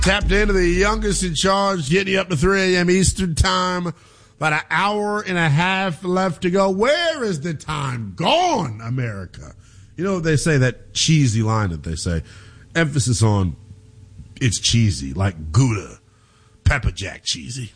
Tapped into the youngest in charge, getting you up to 3 a.m. Eastern time. About an hour and a half left to go. Where is the time gone, America? You know what they say, that cheesy line that they say. Emphasis on it's cheesy, like Gouda, pepper jack cheesy.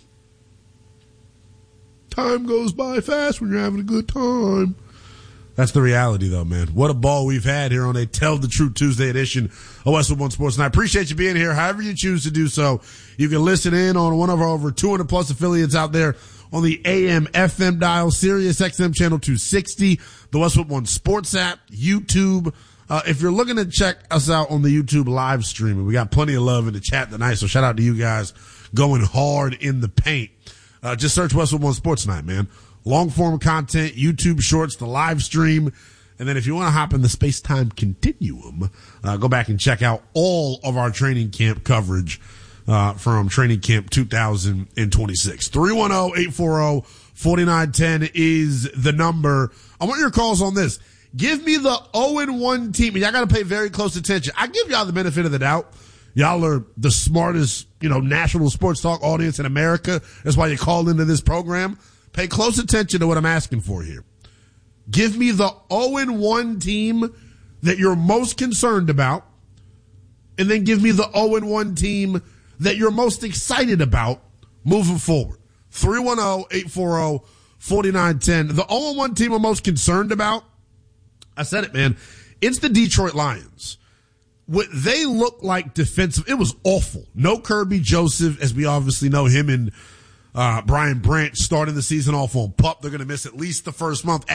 Time goes by fast when you're having a good time. That's the reality, though, man. What a ball we've had here on a Tell the Truth Tuesday edition of Westwood One Sports. And I appreciate you being here. However you choose to do so, you can listen in on one of our over 200-plus affiliates out there on the AM, FM dial, Sirius XM channel 260, the Westwood One Sports app, YouTube. If you're looking to check us out on the YouTube live streaming, we got plenty of love in the chat tonight, so shout out to you guys going hard in the paint. Just search Westwood One Sports tonight, man. Long-form content, YouTube shorts, the live stream. And then if you want to hop in the space-time continuum, go back and check out all of our training camp coverage from Training Camp 2026. 310-840-4910 is the number. I want your calls on this. Give me the 0-1 team. And y'all got to pay very close attention. I give y'all the benefit of the doubt. Y'all are the smartest, national sports talk audience in America. That's why you call into this program. Pay close attention to what I'm asking for here. Give me the 0-1 team that you're most concerned about, and then give me the 0-1 team that you're most excited about moving forward. 310-840-4910. The 0-1 team I'm most concerned about, I said it, man, it's the Detroit Lions. What they look like defensive, it was awful. No Kirby Joseph, as we obviously know him and Brian Branch starting the season off on PUP. They're going to miss at least the first month.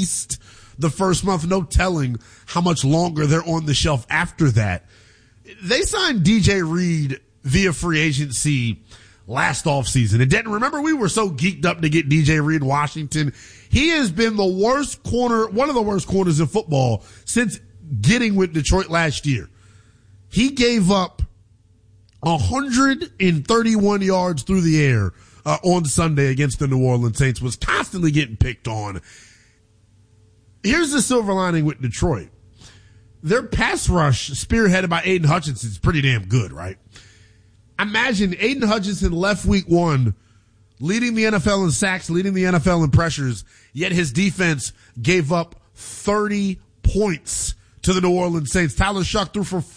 No telling how much longer they're on the shelf after that. They signed DJ Reed via free agency last offseason. And Denton, remember we were so geeked up to get DJ Reed in Washington. He has been the worst corner, one of the worst corners in football since getting with Detroit last year. He gave up 131 yards through the air on Sunday against the New Orleans Saints, was constantly getting picked on. Here's the silver lining with Detroit. Their pass rush, spearheaded by Aiden Hutchinson, is pretty damn good, right? Imagine Aiden Hutchinson left week one, leading the NFL in sacks, leading the NFL in pressures, yet his defense gave up 30 points to the New Orleans Saints. Tyler Shuck threw for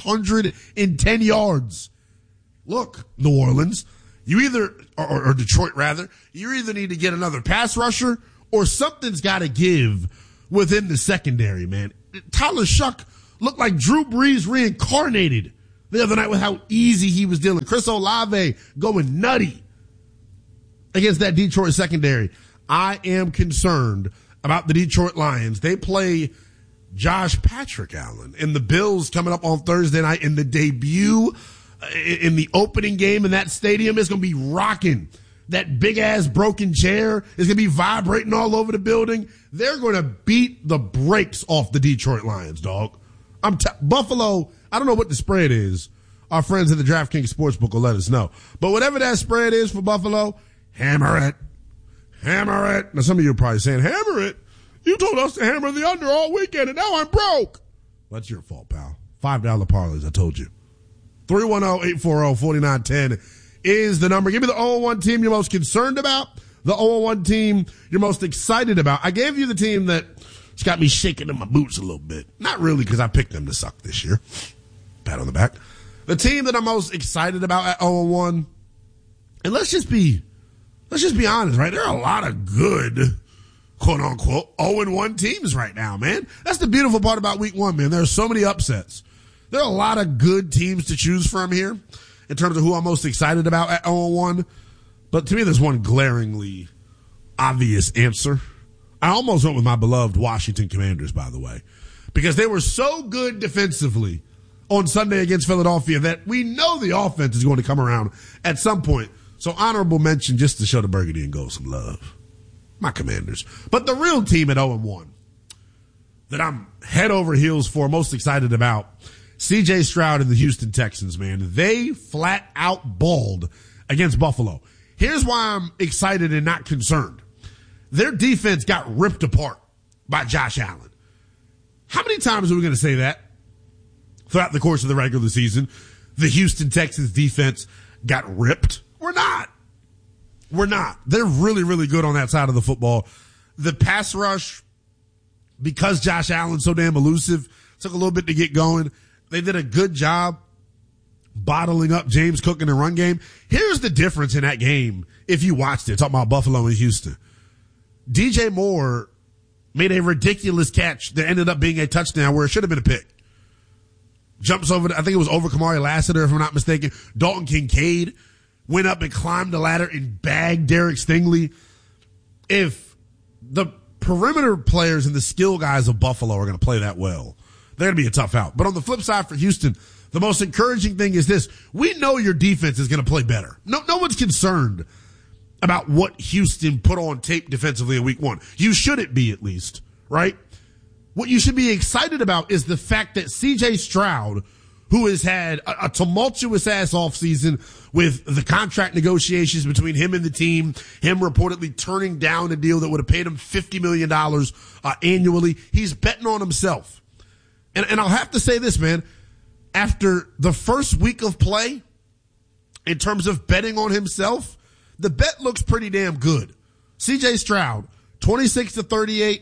410 yards. Look, New Orleans, you either, or Detroit rather, you either need to get another pass rusher or something's got to give within the secondary, man. Tyler Shuck looked like Drew Brees reincarnated the other night with how easy he was dealing. Chris Olave going nutty against that Detroit secondary. I am concerned about the Detroit Lions. They play Josh Patrick Allen and the Bills coming up on Thursday night in the debut. In the opening game in that stadium, it's going to be rocking. That big-ass broken chair is going to be vibrating all over the building. They're going to beat the brakes off the Detroit Lions, dog. Buffalo, I don't know what the spread is. Our friends at the DraftKings Sportsbook will let us know. But whatever that spread is for Buffalo, hammer it. Hammer it. Now, some of you are probably saying, hammer it? You told us to hammer the under all weekend, and now I'm broke. Well, that's your fault, pal. $5 parlays, I told you. 310-840-4910 is the number. Give me the 0-1 team you're most concerned about, the 0-1 team you're most excited about. I gave you the team that's got me shaking in my boots a little bit. Not really, because I picked them to suck this year. Pat on the back. The team that I'm most excited about at 0-1, and let's just be honest, right? There are a lot of good, quote unquote, 0-1 teams right now, man. That's the beautiful part about week one, man. There are so many upsets. There are a lot of good teams to choose from here in terms of who I'm most excited about at 0-1. But to me, there's one glaringly obvious answer. I almost went with my beloved Washington Commanders, by the way, because they were so good defensively on Sunday against Philadelphia that we know the offense is going to come around at some point. So honorable mention just to show the burgundy and gold some love. My Commanders. But the real team at 0-1 that I'm head over heels for, most excited about, C.J. Stroud and the Houston Texans, man. They flat out balled against Buffalo. Here's why I'm excited and not concerned. Their defense got ripped apart by Josh Allen. How many times are we going to say that throughout the course of the regular season? the Houston Texans defense got ripped. We're not. They're really, really good on that side of the football. The pass rush, because Josh Allen's so damn elusive, took a little bit to get going. They did a good job bottling up James Cook in the run game. Here's the difference in that game if you watched it. Talking about Buffalo and Houston. DJ Moore made a ridiculous catch that ended up being a touchdown where it should have been a pick. Jumps over, I think it was over Kamari Lassiter, if I'm not mistaken. Dalton Kincaid went up and climbed the ladder and bagged Derek Stingley. If the perimeter players and the skill guys of Buffalo are going to play that well, they're going to be a tough out. But on the flip side for Houston, the most encouraging thing is this. We know your defense is going to play better. No one's concerned about what Houston put on tape defensively in week 1. You shouldn't be, at least, right? What you should be excited about is the fact that CJ Stroud, who has had a tumultuous ass offseason with the contract negotiations between him and the team, him reportedly turning down a deal that would have paid him $50 million annually. He's betting on himself. And I'll have to say this, man. After the first week of play, in terms of betting on himself, the bet looks pretty damn good. CJ Stroud, 26-38,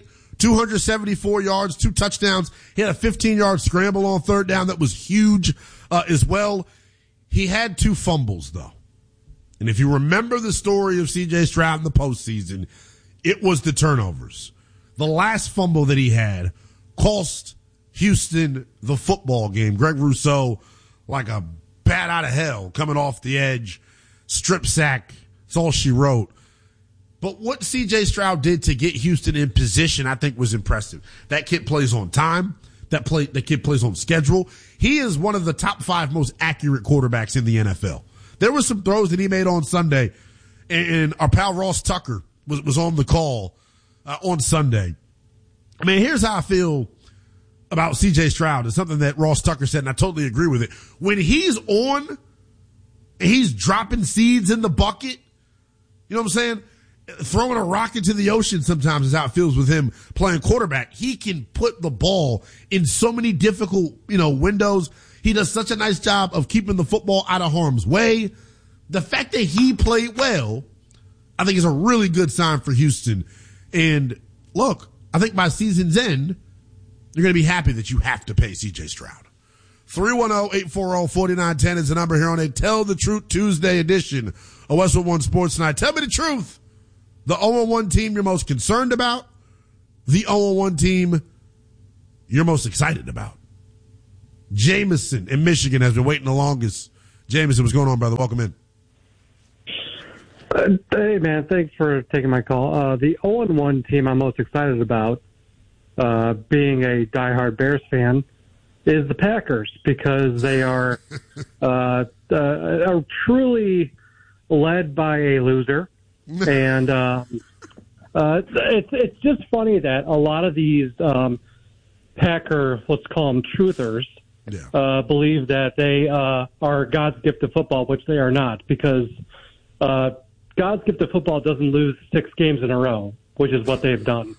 274 yards, 2 touchdowns. He had a 15-yard scramble on third down that was huge as well. He had 2 fumbles, though. And if you remember the story of CJ Stroud in the postseason, it was the turnovers. The last fumble that he had cost Houston the football game. Greg Rousseau, like a bat out of hell, coming off the edge, strip sack. That's all she wrote. But what CJ Stroud did to get Houston in position, I think, was impressive. That kid plays on time. That kid plays on schedule. He is one of the top 5 most accurate quarterbacks in the NFL. There were some throws that he made on Sunday, and our pal Ross Tucker was on the call on Sunday. I mean, here's how I feel about CJ Stroud. It's something that Ross Tucker said, and I totally agree with it. When he's on, and he's dropping seeds in the bucket, you know what I'm saying? Throwing a rock into the ocean sometimes is how it feels with him playing quarterback. He can put the ball in so many difficult, windows. He does such a nice job of keeping the football out of harm's way. The fact that he played well, I think is a really good sign for Houston. And look, I think by season's end, you're going to be happy that you have to pay CJ Stroud. 310-840-4910 is the number here on a Tell the Truth Tuesday edition of Westwood One Sports Night. Tell me the truth. The 0-1 team you're most concerned about, the 0-1 team you're most excited about. Jameson in Michigan has been waiting the longest. Jameson, what's going on, brother? Welcome in. Hey, man, thanks for taking my call. The 0-1 team I'm most excited about, being a diehard Bears fan, is the Packers, because they are truly led by a loser. And it's just funny that a lot of these Packer, let's call them truthers, believe that they are God's gift to football, which they are not, because God's gift to football doesn't lose 6 games in a row, which is what they've done.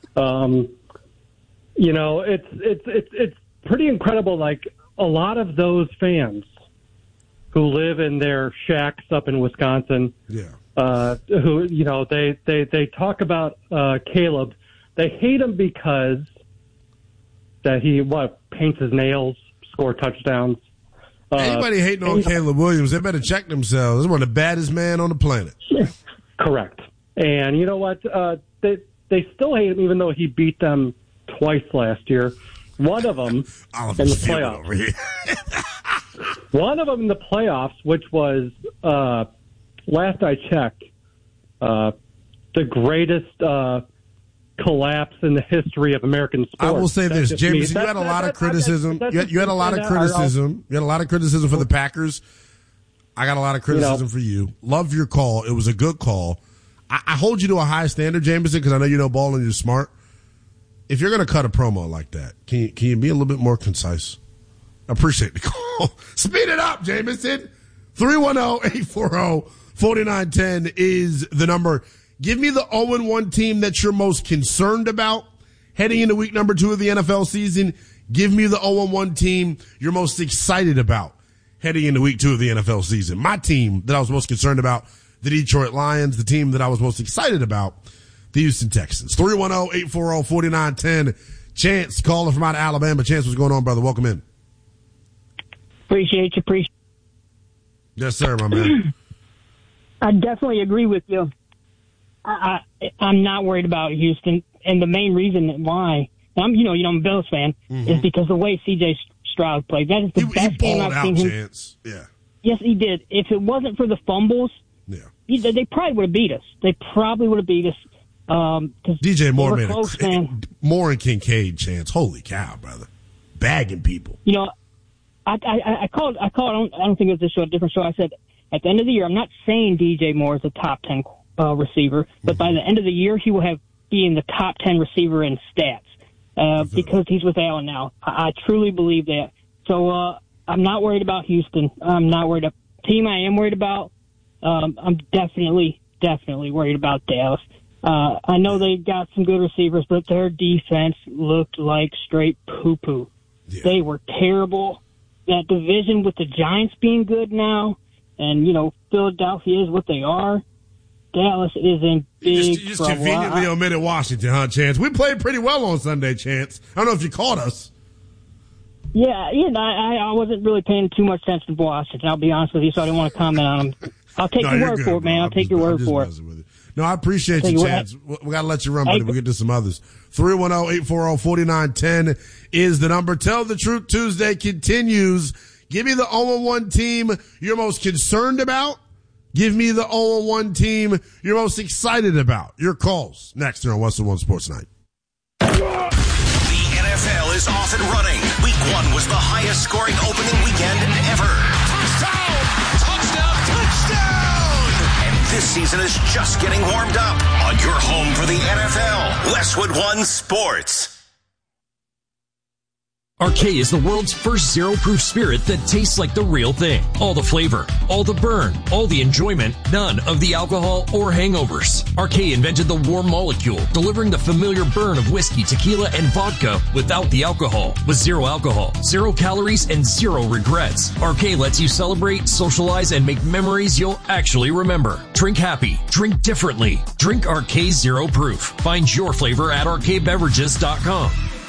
It's pretty incredible. Like, a lot of those fans who live in their shacks up in Wisconsin, who, they talk about Caleb. They hate him because that he paints his nails, score touchdowns. Anybody hating on Caleb Williams, they better check themselves. He's one of the baddest men on the planet. Correct. And you know what? They still hate him, even though he beat them twice last year. One of them in the playoffs. One of them in the playoffs, which was, last I checked, the greatest collapse in the history of American sports. I will say this, James, you had a lot of criticism. You had a lot of criticism. You had a lot of criticism for the Packers. I got a lot of criticism for you. Love your call. It was a good call. I hold you to a high standard, Jameson, because I know you know ball and you're smart. If you're going to cut a promo like that, can you be a little bit more concise? I appreciate the call. Speed it up, Jameson. 310-840-4910 is the number. Give me the 0-1 team that you're most concerned about heading into week number 2 of the NFL season. Give me the 0-1 team you're most excited about heading into week 2 of the NFL season. My team that I was most concerned about, the Detroit Lions. The team that I was most excited about, the Houston Texans. 310-840-4910. Chance, caller from out of Alabama. Chance, what's going on, brother? Welcome in. Appreciate you. Yes, sir, my man. I definitely agree with you. I'm not worried about Houston, and the main reason why I'm a Bills fan is because the way C.J. Stroud played. That is the best game I've seen him. Chance. Yeah. Yes, he did. If it wasn't for the fumbles, they probably would have beat us. DJ Moore made Moore and Kincaid, Chance. Holy cow, brother! Bagging people. I called. I don't think it was this show, a different show. I said at the end of the year, I'm not saying DJ Moore is a top 10 receiver, but by the end of the year, he will be in the top 10 receiver in stats because he's with Allen now. I truly believe that. So I'm not worried about Houston. I'm not worried about the team. I am worried about. I'm definitely worried about Dallas. I know they got some good receivers, but their defense looked like straight poo-poo. Yeah. They were terrible. That division with the Giants being good now, and, Philadelphia is what they are. Dallas is in big trouble. You just conveniently omitted Washington, huh, Chance? We played pretty well on Sunday, Chance. I don't know if you caught us. Yeah, I wasn't really paying too much attention to Washington, I'll be honest with you, so I didn't want to comment on them. I'll take your word for it, man. I'll take your word for it. No, I appreciate you, Chance. We got to let you run, buddy. We'll get to some others. 310-840-4910 is the number. Tell the Truth Tuesday continues. Give me the 0-1 team you're most concerned about. Give me the 0-1 team you're most excited about. Your calls next here on Western One Sports Night. The NFL is off and running. Week 1 was the highest scoring opening weekend ever. Touchdown! And this season is just getting warmed up on your home for the NFL, Westwood One Sports. Arcade is the world's first zero-proof spirit that tastes like the real thing. All the flavor, all the burn, all the enjoyment, none of the alcohol or hangovers. Arcade invented the warm molecule, delivering the familiar burn of whiskey, tequila, and vodka without the alcohol. With zero alcohol, 0 calories, and 0 regrets. Arcade lets you celebrate, socialize, and make memories you'll actually remember. Drink happy. Drink differently. Drink Arcade Zero Proof. Find your flavor at arcadebeverages.com.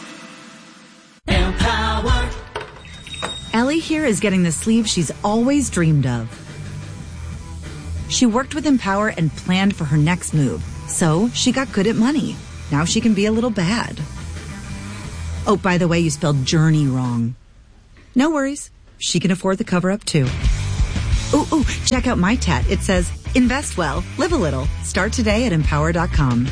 Empower. Ellie here is getting the sleeve she's always dreamed of. She worked with Empower and planned for her next move, so she got good at money. Now she can be a little bad. Oh, by the way, you spelled journey wrong. No worries. She can afford the cover-up, too. Ooh, check out my tat. It says, invest well, live a little. Start today at Empower.com.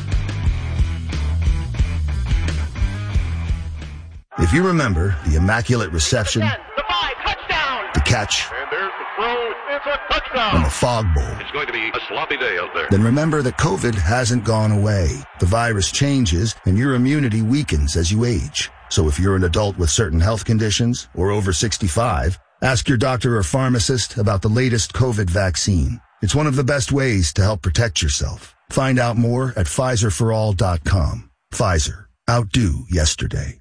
If you remember the Immaculate Reception, the 5, touchdown, the catch, and there's the throw, it's a touchdown, and the Fog Bowl, it's going to be a sloppy day out there. Then remember that COVID hasn't gone away. The virus changes, and your immunity weakens as you age. So if you're an adult with certain health conditions or over 65, ask your doctor or pharmacist about the latest COVID vaccine. It's one of the best ways to help protect yourself. Find out more at PfizerForAll.com. Pfizer. Outdo yesterday.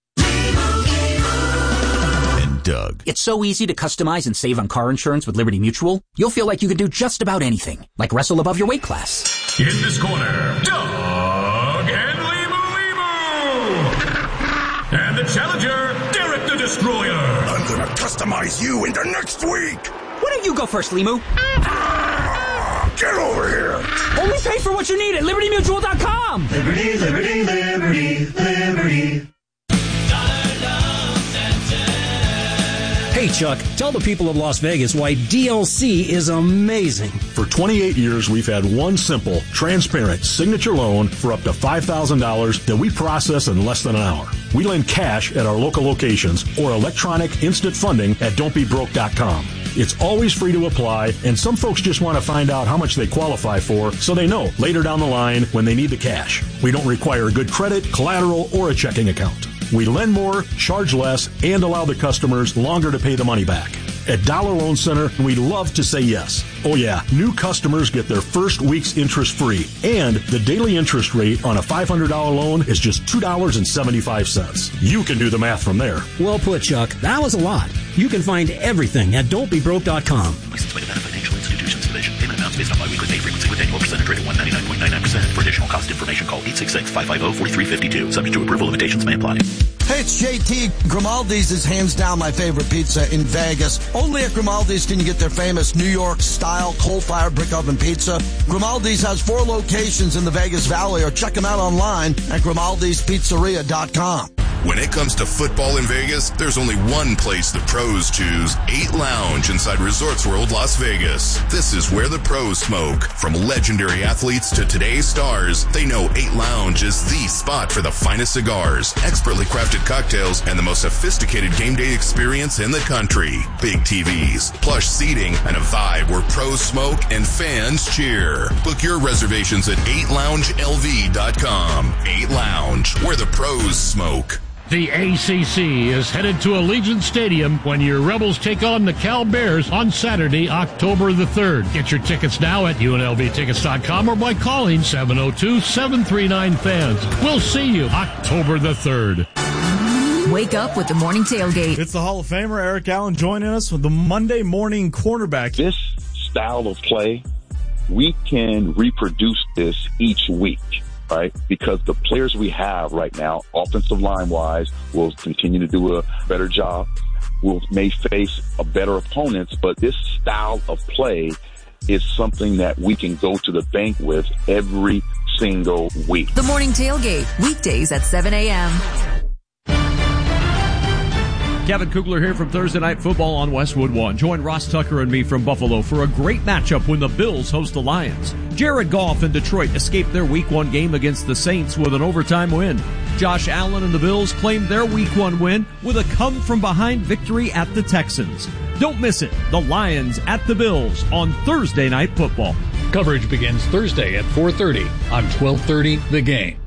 Doug. It's so easy to customize and save on car insurance with Liberty Mutual. You'll feel like you can do just about anything, like wrestle above your weight class. In this corner, Doug and Limu. And the challenger, Derek the Destroyer. I'm gonna customize you into next week. Why don't you go first, Limu? Get over here. Only pay for what you need at LibertyMutual.com. Liberty, liberty, liberty, liberty. Hey, Chuck, tell the people of Las Vegas why DLC is amazing. For 28 years, we've had one simple, transparent signature loan for up to $5,000 that we process in less than an hour. We lend cash at our local locations or electronic instant funding at don'tbebroke.com. It's always free to apply, and some folks just want to find out how much they qualify for so they know later down the line when they need the cash. We don't require good credit, collateral, or a checking account. We lend more, charge less, and allow the customers longer to pay the money back. At Dollar Loan Center, we love to say yes. Oh yeah, new customers get their first week's interest free, and the daily interest rate on a $500 loan is just $2.75. You can do the math from there. Well put, Chuck. That was a lot. You can find everything at don'tbebroke.com. Licensed by Nevada Financial Institutions Division. Payment amounts based on biweekly pay frequency with annual percentage rate of 199.99%. For additional cost information, call 866-550-4352. Subject to approval, limitations may apply. Hey, it's JT. Grimaldi's is hands down my favorite pizza in Vegas. Only at Grimaldi's can you get their famous New York-style coal-fired brick oven pizza. Grimaldi's has 4 locations in the Vegas Valley, or check them out online at Grimaldi'sPizzeria.com. When it comes to football in Vegas, there's only one place the pros choose. 8 Lounge inside Resorts World Las Vegas. This is where the pros smoke. From legendary athletes to today's stars, they know 8 Lounge is the spot for the finest cigars, expertly crafted cocktails, and the most sophisticated game day experience in the country. Big TVs, plush seating, and a vibe where pros smoke and fans cheer. Book your reservations at 8loungelv.com. 8 Lounge, where the pros smoke. The ACC is headed to Allegiant Stadium when your Rebels take on the Cal Bears on Saturday, October the 3rd. Get your tickets now at UNLVtickets.com or by calling 702-739-FANS. We'll see you October the 3rd. Wake up with the morning tailgate. It's the Hall of Famer Eric Allen joining us with the Monday morning cornerback. This style of play, we can reproduce this each week. Right? Because the players we have right now, offensive line-wise, will continue to do a better job. May face a better opponents, but this style of play is something that we can go to the bank with every single week. The Morning Tailgate, weekdays at 7 a.m. Kevin Kugler here from Thursday Night Football on Westwood One. Join Ross Tucker and me from Buffalo for a great matchup when the Bills host the Lions. Jared Goff and Detroit escaped their Week 1 game against the Saints with an overtime win. Josh Allen and the Bills claimed their Week 1 win with a come-from-behind victory at the Texans. Don't miss it. The Lions at the Bills on Thursday Night Football. Coverage begins Thursday at 4:30 on 1230 The Game.